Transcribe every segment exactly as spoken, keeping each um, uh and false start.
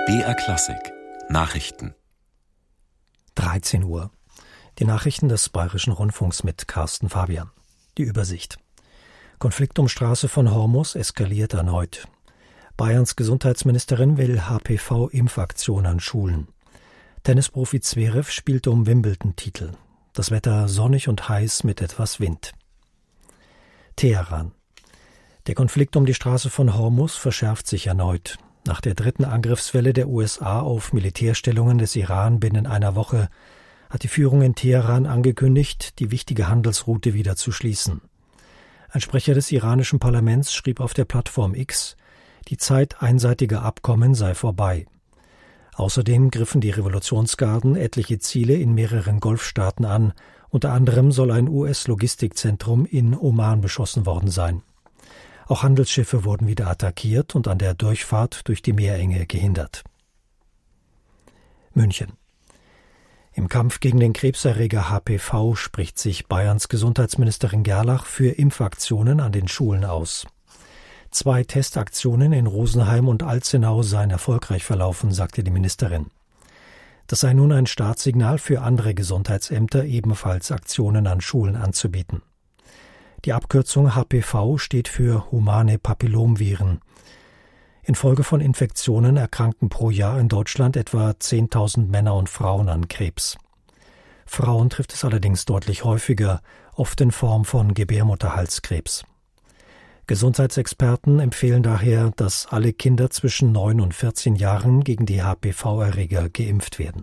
B R Klassik Nachrichten. dreizehn Uhr. Die Nachrichten des Bayerischen Rundfunks mit Carsten Fabian. Die Übersicht. Konflikt um Straße von Hormus eskaliert erneut. Bayerns Gesundheitsministerin will H P V-Impfaktion an Schulen. Tennisprofi Zverev spielt um Wimbledon-Titel. Das Wetter sonnig und heiß mit etwas Wind. Teheran. Der Konflikt um die Straße von Hormus verschärft sich erneut. Nach der dritten Angriffswelle der U S A auf Militärstellungen des Iran binnen einer Woche hat die Führung in Teheran angekündigt, die wichtige Handelsroute wieder zu schließen. Ein Sprecher des iranischen Parlaments schrieb auf der Plattform X, die Zeit einseitiger Abkommen sei vorbei. Außerdem griffen die Revolutionsgarden etliche Ziele in mehreren Golfstaaten an, unter anderem soll ein U S-Logistikzentrum in Oman beschossen worden sein. Auch Handelsschiffe wurden wieder attackiert und an der Durchfahrt durch die Meerenge gehindert. München. Im Kampf gegen den Krebserreger H P V spricht sich Bayerns Gesundheitsministerin Gerlach für Impfaktionen an den Schulen aus. Zwei Testaktionen in Rosenheim und Alzenau seien erfolgreich verlaufen, sagte die Ministerin. Das sei nun ein Startsignal für andere Gesundheitsämter, ebenfalls Aktionen an Schulen anzubieten. Die Abkürzung H P V steht für humane Papillomviren. Infolge von Infektionen erkranken pro Jahr in Deutschland etwa zehntausend Männer und Frauen an Krebs. Frauen trifft es allerdings deutlich häufiger, oft in Form von Gebärmutterhalskrebs. Gesundheitsexperten empfehlen daher, dass alle Kinder zwischen neun und vierzehn Jahren gegen die H P V-Erreger geimpft werden.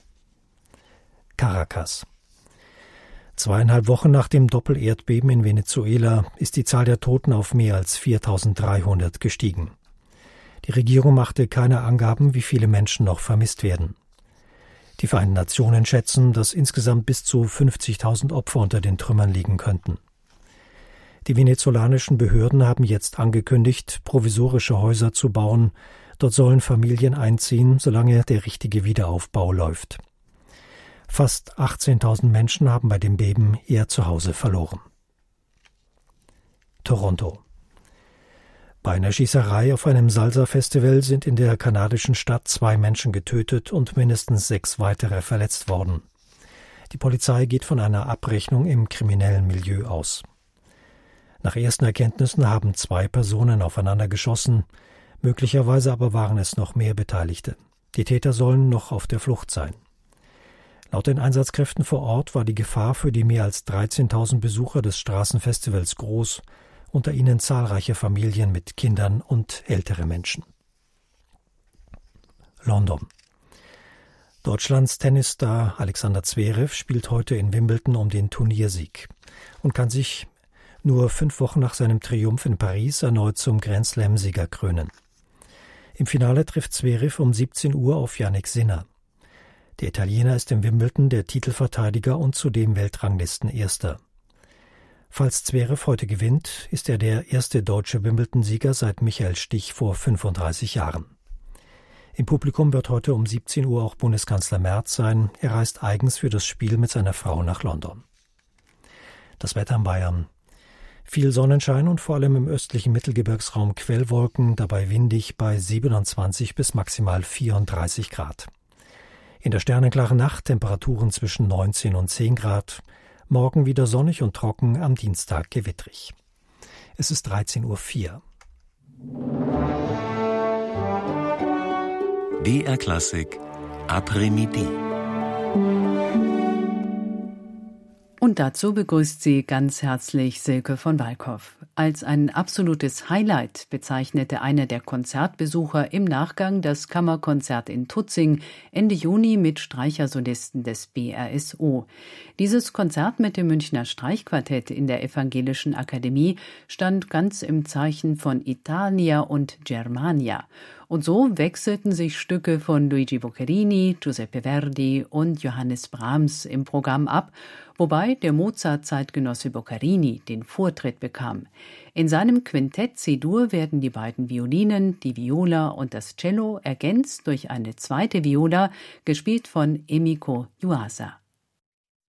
Caracas. Zweieinhalb Wochen nach dem Doppelerdbeben in Venezuela ist die Zahl der Toten auf mehr als viertausenddreihundert gestiegen. Die Regierung machte keine Angaben, wie viele Menschen noch vermisst werden. Die Vereinten Nationen schätzen, dass insgesamt bis zu fünfzigtausend Opfer unter den Trümmern liegen könnten. Die venezolanischen Behörden haben jetzt angekündigt, provisorische Häuser zu bauen. Dort sollen Familien einziehen, solange der richtige Wiederaufbau läuft. Fast achtzehntausend Menschen haben bei dem Beben ihr Zuhause verloren. Toronto. Bei einer Schießerei auf einem Salsa-Festival sind in der kanadischen Stadt zwei Menschen getötet und mindestens sechs weitere verletzt worden. Die Polizei geht von einer Abrechnung im kriminellen Milieu aus. Nach ersten Erkenntnissen haben zwei Personen aufeinander geschossen, möglicherweise aber waren es noch mehr Beteiligte. Die Täter sollen noch auf der Flucht sein. Laut den Einsatzkräften vor Ort war die Gefahr für die mehr als dreizehntausend Besucher des Straßenfestivals groß, unter ihnen zahlreiche Familien mit Kindern und ältere Menschen. London. Deutschlands Tennisstar Alexander Zverev spielt heute in Wimbledon um den Turniersieg und kann sich nur fünf Wochen nach seinem Triumph in Paris erneut zum Grand-Slam-Sieger krönen. Im Finale trifft Zverev um siebzehn Uhr auf Jannik Sinner. Der Italiener ist im Wimbledon der Titelverteidiger und zudem Weltranglistenerster. Falls Zverev heute gewinnt, ist er der erste deutsche Wimbledon-Sieger seit Michael Stich vor fünfunddreißig Jahren. Im Publikum wird heute um siebzehn Uhr auch Bundeskanzler Merz sein. Er reist eigens für das Spiel mit seiner Frau nach London. Das Wetter in Bayern. Viel Sonnenschein und vor allem im östlichen Mittelgebirgsraum Quellwolken, dabei windig bei siebenundzwanzig bis maximal vierunddreißig Grad. In der sternenklaren Nacht Temperaturen zwischen neunzehn und zehn Grad. Morgen wieder sonnig und trocken, am Dienstag gewittrig. Es ist dreizehn Uhr vier. B R Klassik Après-Midi. Und dazu begrüßt sie ganz herzlich Silke von Walkhoff. Als ein absolutes Highlight bezeichnete einer der Konzertbesucher im Nachgang das Kammerkonzert in Tutzing Ende Juni mit Streichersolisten des B R S O. Dieses Konzert mit dem Münchner Streichquartett in der Evangelischen Akademie stand ganz im Zeichen von Italia und Germania. Und so wechselten sich Stücke von Luigi Boccherini, Giuseppe Verdi und Johannes Brahms im Programm ab, wobei der Mozart-Zeitgenosse Boccherini den Vortritt bekam. In seinem Quintett C-Dur werden die beiden Violinen, die Viola und das Cello ergänzt durch eine zweite Viola, gespielt von Emiko Yuasa.